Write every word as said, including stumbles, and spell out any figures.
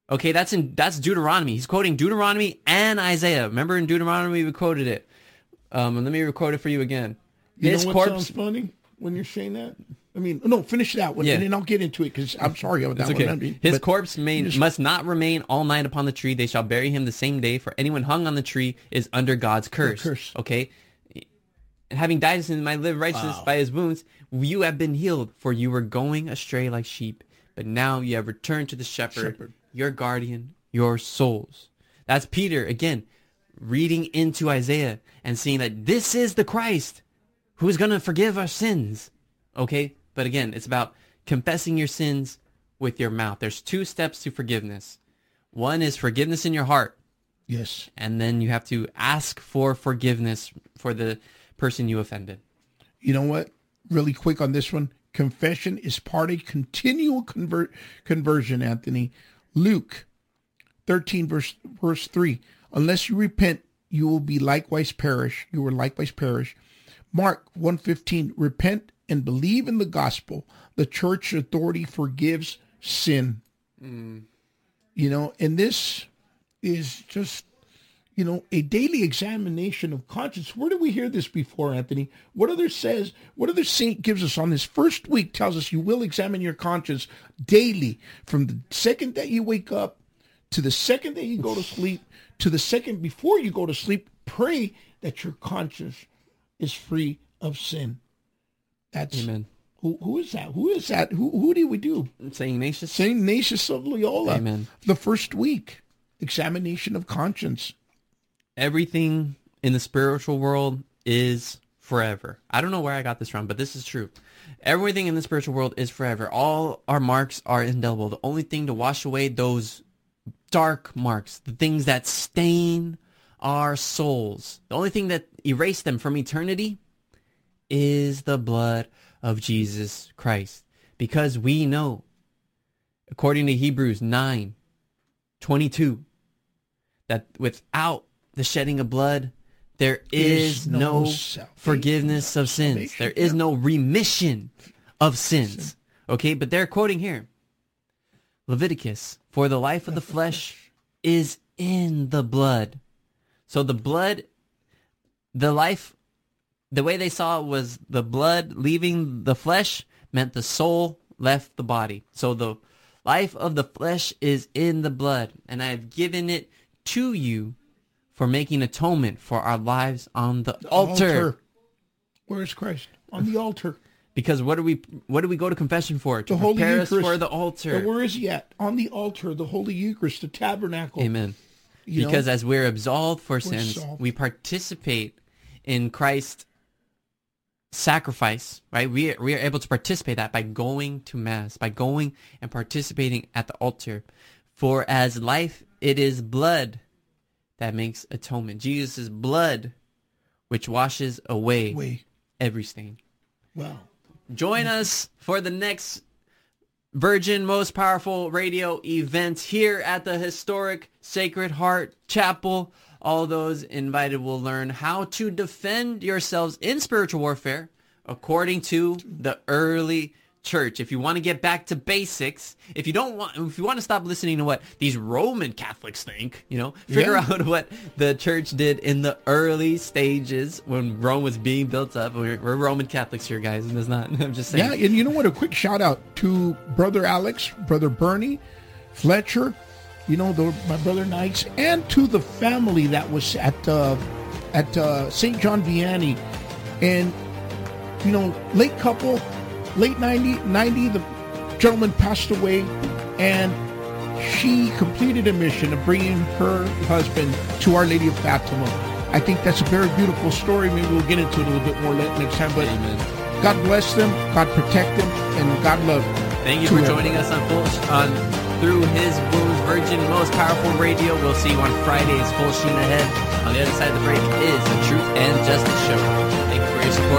Okay, that's in that's Deuteronomy. He's quoting Deuteronomy and Isaiah. Remember in Deuteronomy we quoted it. Um, and let me quote it for you again. You His know what corpse. sounds funny when you're saying that? I mean, no, finish that one, Yeah. and then I'll get into it because I'm sorry about that It's okay. one. I mean, His but- corpse may, just- must not remain all night upon the tree. They shall bury him the same day. For anyone hung on the tree is under God's curse. curse. Okay. And having died sin might live righteousness Wow. by his wounds, you have been healed. For you were going astray like sheep, but now you have returned to the shepherd, Shepherd. your guardian, your souls. That's Peter again, reading into Isaiah and seeing that this is the Christ who is going to forgive our sins. Okay? But again, it's about confessing your sins with your mouth. There's two steps to forgiveness. One is forgiveness in your heart, Yes. and then you have to ask for forgiveness for the person you offended. You know what? Really quick on this one. Confession is part of continual convert conversion, Anthony. Luke thirteen, verse verse three. Unless you repent, you will be likewise perish. You will likewise perish. Mark one fifteen. Repent and believe in the gospel. The church authority forgives sin. Mm. You know, and this is just, you know, a daily examination of conscience. Where did we hear this before, Anthony? What other says, what other saint gives us on this first week tells us you will examine your conscience daily from the second that you wake up to the second that you go to sleep to the second before you go to sleep. Pray that your conscience is free of sin. That's Amen. Who, who is that? Who is that? Who, who do we do? Saint Ignatius. Saint Ignatius of Loyola. Amen. The first week, examination of conscience. Everything in the spiritual world is forever. I don't know where I got this from, but this is true. Everything in the spiritual world is forever. All our marks are indelible. The only thing to wash away those dark marks, the things that stain our souls, the only thing that erase them from eternity is the blood of Jesus Christ. Because we know, according to Hebrews nine twenty-two, that without the shedding of blood, there is There's no no salvation. forgiveness of sins. Salvation, There is yeah. no remission of sins. Okay, but they're quoting here. Leviticus, for the life of the flesh is in the blood. So the blood, the life, the way they saw it was the blood leaving the flesh meant the soul left the body. So the life of the flesh is in the blood, and I have given it to you for making atonement for our lives on the, The altar. Where is Christ? On the altar. Because what do we what do we go to confession for? To The Holy prepare us Eucharist. for the altar. And where is he at? On the altar, the Holy Eucharist, the tabernacle. Amen. You Because know? as we're absolved for sins, absolved. we participate in Christ's sacrifice, right? We are, we are able to participate that by going to Mass, by going and participating at the altar. For as life, it is blood that makes atonement. Jesus' blood, which washes away Wait. every stain. Wow. Join us for the next Virgin Most Powerful Radio event here at the historic Sacred Heart Chapel. All those invited will learn how to defend yourselves in spiritual warfare according to the early church. If you want to get back to basics, if you don't want, if you want to stop listening to what these Roman Catholics think, you know, figure Yeah. out what the church did in the early stages when Rome was being built up. We're, we're Roman Catholics here, guys, and it's not. I'm just saying. Yeah, and you know what? A quick shout out to Brother Alex, Brother Bernie, Fletcher, you know, the, my brother Knights, and to the family that was at uh, at uh, Saint John Vianney. And, you know, late couple, late ninety, ninety, the gentleman passed away, and she completed a mission of bringing her husband to Our Lady of Fatima. I think that's a very beautiful story. Maybe we'll get into it a little bit more next time. But Amen. God bless them, God protect them, and God love them. Thank you To for everyone. joining us on full on through His Wounds Virgin Most Powerful Radio. We'll see you on Fridays, full sheen ahead. On the other side of the break is the Truth and Justice Show. Thank you for your support.